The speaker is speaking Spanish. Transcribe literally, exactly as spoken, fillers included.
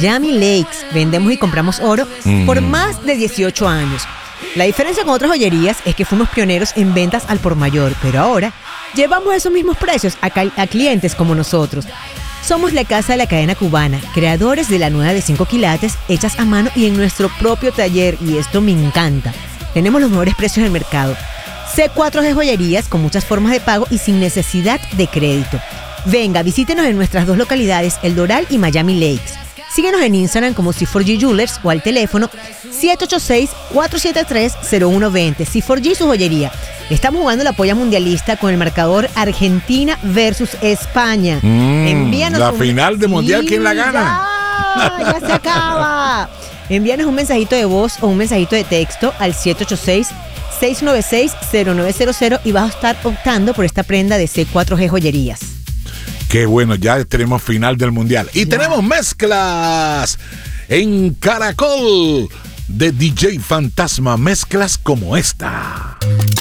Miami Lakes. Vendemos y compramos oro mm. por más de dieciocho años. La diferencia con otras joyerías es que fuimos pioneros en ventas al por mayor, pero ahora llevamos esos mismos precios a, cal- a clientes como nosotros. Somos la casa de la cadena cubana, creadores de la nueva de cinco quilates, hechas a mano y en nuestro propio taller, y esto me encanta. Tenemos los mejores precios del mercado. C cuatro G Joyerías con muchas formas de pago y sin necesidad de crédito. Venga, visítenos en nuestras dos localidades, El Doral y Miami Lakes. Síguenos en Instagram como C cuatro G Jewelers o al teléfono siete ocho seis, cuatro siete tres, cero uno dos cero. C cuatro G, su joyería. Estamos jugando la polla mundialista con el marcador Argentina versus España. Mm, Envíanos la un... final de mundial, ¿quién la gana? Ya, ya se acaba. Envíanos un mensajito de voz o un mensajito de texto al siete ocho seis, seis nueve seis, cero nueve cero cero y vas a estar optando por esta prenda de C cuatro G Joyerías. Qué bueno, ya tenemos final del mundial. Y ya tenemos mezclas en Caracol de D J Fantasma. Mezclas como esta.